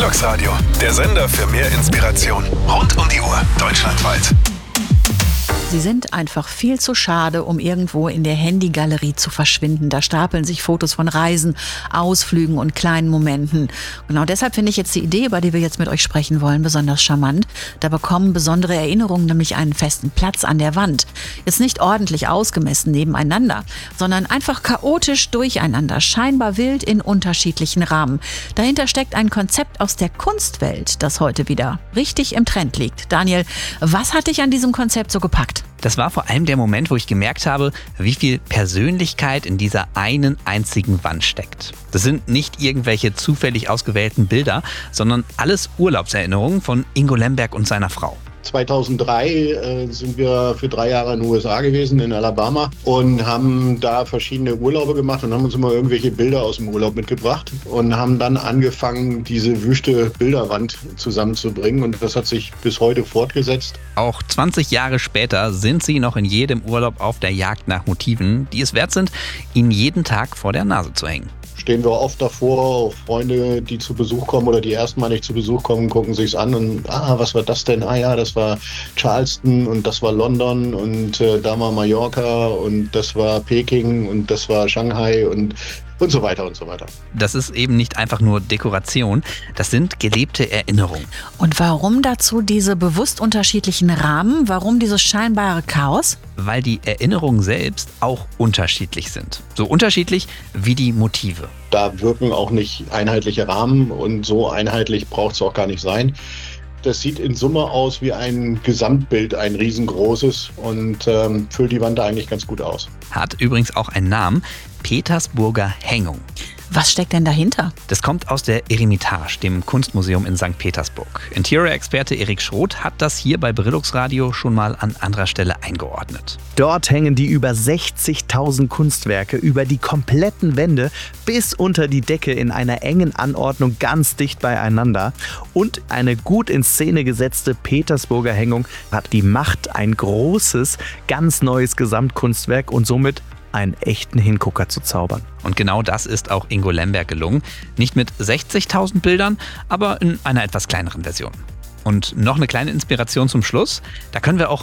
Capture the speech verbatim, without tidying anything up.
Detox Radio, der Sender für mehr Inspiration. Rund um die Uhr, deutschlandweit. Sie sind einfach viel zu schade, um irgendwo in der Handygalerie zu verschwinden. Da stapeln sich Fotos von Reisen, Ausflügen und kleinen Momenten. Genau deshalb finde ich jetzt die Idee, über die wir jetzt mit euch sprechen wollen, besonders charmant. Da bekommen besondere Erinnerungen nämlich einen festen Platz an der Wand. Jetzt nicht ordentlich ausgemessen nebeneinander, sondern einfach chaotisch durcheinander, scheinbar wild in unterschiedlichen Rahmen. Dahinter steckt ein Konzept aus der Kunstwelt, das heute wieder richtig im Trend liegt. Daniel, was hat dich an diesem Konzept so gepackt? Das war vor allem der Moment, wo ich gemerkt habe, wie viel Persönlichkeit in dieser einen einzigen Wand steckt. Das sind nicht irgendwelche zufällig ausgewählten Bilder, sondern alles Urlaubserinnerungen von Ingo Lemberg und seiner Frau. zweitausenddrei äh, sind wir für drei Jahre in den U S A gewesen, in Alabama, und haben da verschiedene Urlaube gemacht und haben uns immer irgendwelche Bilder aus dem Urlaub mitgebracht und haben dann angefangen, diese wüste Bilderwand zusammenzubringen, und das hat sich bis heute fortgesetzt. Auch zwanzig Jahre später sind sie noch in jedem Urlaub auf der Jagd nach Motiven, die es wert sind, ihnen jeden Tag vor der Nase zu hängen. Stehen wir oft davor, auch Freunde, die zu Besuch kommen oder die erstmalig zu Besuch kommen, gucken sich's an und ah, was war das denn? Ah ja, das war Charleston und das war London und äh, da war Mallorca und das war Peking und das war Shanghai und und so weiter und so weiter. Das ist eben nicht einfach nur Dekoration, das sind gelebte Erinnerungen. Und warum dazu diese bewusst unterschiedlichen Rahmen? Warum dieses scheinbare Chaos? Weil die Erinnerungen selbst auch unterschiedlich sind. So unterschiedlich wie die Motive. Da wirken auch nicht einheitliche Rahmen und so einheitlich braucht es auch gar nicht sein. Das sieht in Summe aus wie ein Gesamtbild, ein riesengroßes, und ähm, füllt die Wand da eigentlich ganz gut aus. Hat übrigens auch einen Namen: Petersburger Hängung. Was steckt denn dahinter? Das kommt aus der Eremitage, dem Kunstmuseum in Sankt Petersburg. Interior-Experte Erik Schroth hat das hier bei Brillux Radio schon mal an anderer Stelle eingeordnet. Dort hängen die über sechzigtausend Kunstwerke über die kompletten Wände bis unter die Decke in einer engen Anordnung ganz dicht beieinander. Und eine gut in Szene gesetzte Petersburger Hängung hat die Macht, ein großes, ganz neues Gesamtkunstwerk und somit einen echten Hingucker zu zaubern. Und genau das ist auch Ingo Lemberg gelungen. Nicht mit sechzigtausend Bildern, aber in einer etwas kleineren Version. Und noch eine kleine Inspiration zum Schluss. Da können wir auch